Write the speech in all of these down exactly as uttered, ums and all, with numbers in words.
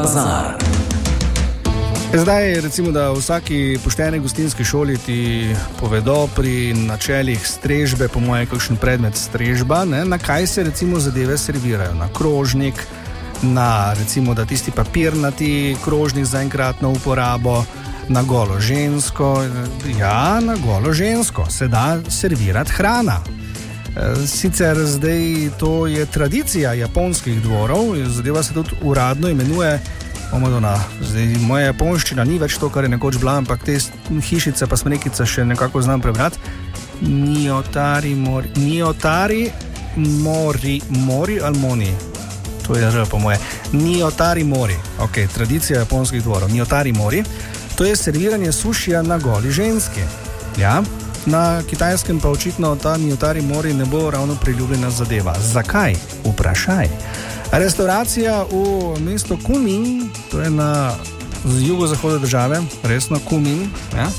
bazar. Zdaj, recimo, da v vsaki pošteni gostinski šoli ti povedo pri načelih strežbe, po moje, kakšen predmet strežba, ne, na kaj se recimo zadeve servirajo. Na krožnik, na recimo, da tisti papirnati krožnik za enkratno uporabo, na golo žensko. Ja, na golo žensko se da servirati hrana. Sicer zdaj to je tradicija japonskih dvorov, zadeva se tudi uradno imenuje Omadona. Zdaj, moja japonščina ni več to, kar je nekoč bila, ampak te hišice pa smrekice še nekako znam prebrati. Niotari mori, niotari mori, mori ali moni? To je R po moje. Niotari mori, ok, tradicija japonskih dvorov. Niotari mori, to je serviranje sušija na goli ženski. Ja, na Kitajskem pa očitno ta niotari mori ne bo ravno priljubljena zadeva. Zakaj? Vprašaj. Restauracija v mestu Kunming, to je na jugozahodu države, resno Kunming, ja,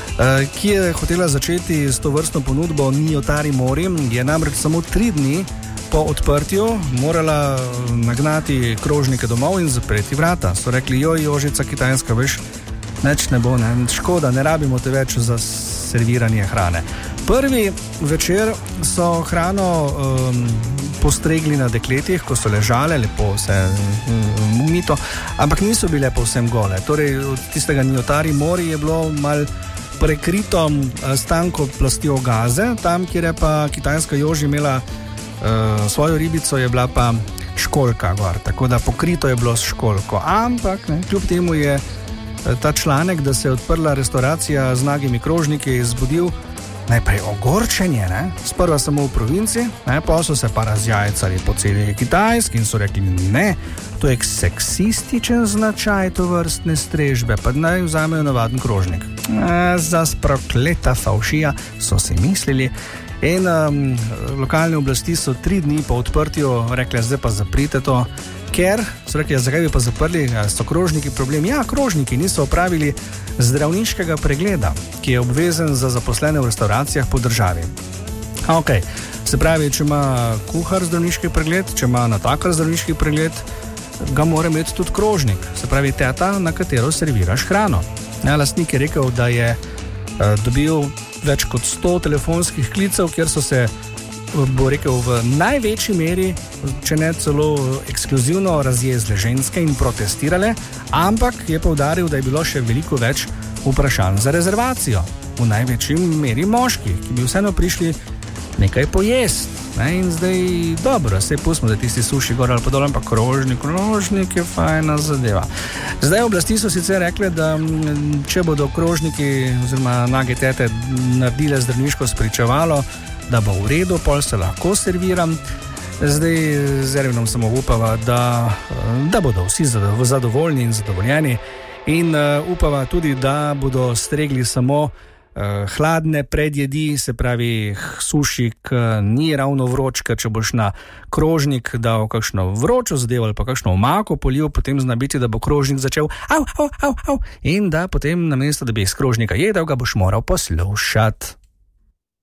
ki je hotela začeti s to vrstno ponudbo Niotari mori, je namreč samo tri dni po odprtju morala nagnati krožnike domov in zapreti vrata. So rekli, joj, Jožica Kitajska, veš, neč ne bo, ne, škoda, ne rabimo te več za serviranje hrane. Prvi večer so hrano um, postregli na dekletih, ko so ležale, lepo vse umito, ampak niso bile povsem gole. Torej, od tistega Niotari mori je bilo mal prekrito s tanko plastjo gaze, tam, kjer je pa kitajska Joži imela uh, svojo ribico, je bila pa školjka gor, tako da pokrito je bilo s školjko. Ampak, ne, kljub temu je ta članek, da se je odprla restauracija z nagimi krožniki, izbudil najprej ogorčenje, ne? Sprva samo v provinci, ne? Pa so se pa razjajcali po celi Kitajski in so rekli, ne, to je seksističen značaj tovrstne strežbe, pa naj vzamejo navaden krožnik. E, zas prokleta favšija, so si mislili. In um, lokalne oblasti so tri dni po odprtju rekli, zdaj pa zaprite to, ker so rekli, zakaj bi pa zaprli, so krožniki problem. Ja, krožniki niso opravili zdravniškega pregleda, ki je obvezen za zaposlene v restauracijah po državi. Ok, se pravi, če ima kuhar zdravniški pregled, če ima natakar zdravniški pregled, ga mora imeti tudi krožnik, se pravi teta, na katero serviraš hrano. Ja, lastnik je rekel, da je uh, dobil več kot sto telefonskih klicev, kjer so se, bo rekel, v največji meri, če ne celo ekskluzivno razjezle ženske in protestirale, ampak je poudaril, da je bilo še veliko več vprašanj za rezervacijo. V največji meri moški, ki bi vseeno prišli nekaj pojesti. Ne? In zdaj, dobro, se pustimo, da tisti suši gor ali pa dol, ampak krožnik, krožnik je fajna zadeva. Zdaj oblasti so sicer rekle, da če bodo krožniki oziroma nage tete naredile zdravniško spričevalo, da bo v redu, pol se lahko serviram. Zdaj z Ervinom samo upava, da, da bodo vsi zadovoljni in zadovoljeni in uh, upava tudi, da bodo stregli samo uh, hladne predjedi, se pravi sušik ni ravno vroč, ker če boš na krožnik dal kakšno vročo zadevo ali pa kakšno omako polil, potem zna biti, da bo krožnik začel au, au, au, au, in da potem namesto, da bi iz krožnika jedel, ga boš moral poslušati.